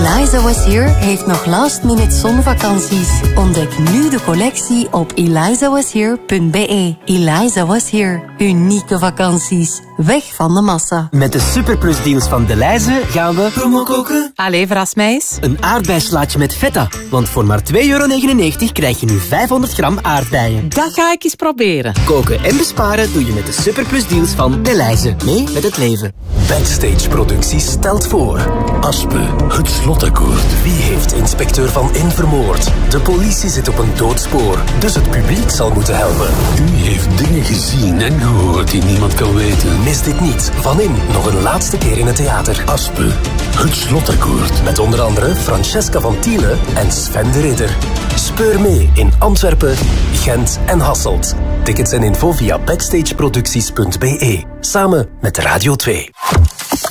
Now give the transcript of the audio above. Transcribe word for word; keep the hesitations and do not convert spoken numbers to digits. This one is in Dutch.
Eliza Was Here heeft nog last-minute zonvakanties. Ontdek nu de collectie op eliza was here punt b e. Eliza Was Here. Unieke vakanties. Weg van de massa. Met de superplus-deals van Delhaize gaan we promo koken. Allee, verras mij eens. Een aardbeislaatje met feta. Want voor maar twee euro negenennegentig krijg je nu vijfhonderd gram aardbeien. Dat ga ik eens proberen. Koken en besparen doe je met de superplus-deals van Delhaize. Mee met het leven. Backstage Producties stelt voor... Aspe, het slotakkoord. Wie heeft inspecteur Van In vermoord? De politie zit op een doodspoor, dus het publiek zal moeten helpen. U heeft dingen gezien en gehoord die niemand kan weten. Mis dit niet. Van In nog een laatste keer in het theater. Aspe, het slotakkoord. Met onder andere Francesca van Tiele en Sven de Ridder. Speur mee in Antwerpen, Gent en Hasselt. Tickets en info via backstageproducties punt b e. Samen met Radio twee.